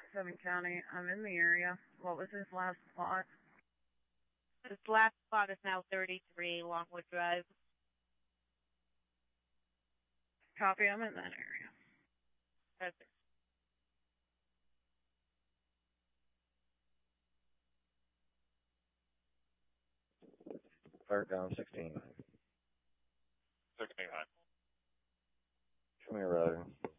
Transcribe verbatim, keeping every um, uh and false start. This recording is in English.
Seven County. I'm in the area. What was his last spot? His last spot is now thirty-three Longwood Drive. Copy, I'm in that area. Perfect. Fire down sixteen. sixteen high. Show me a road.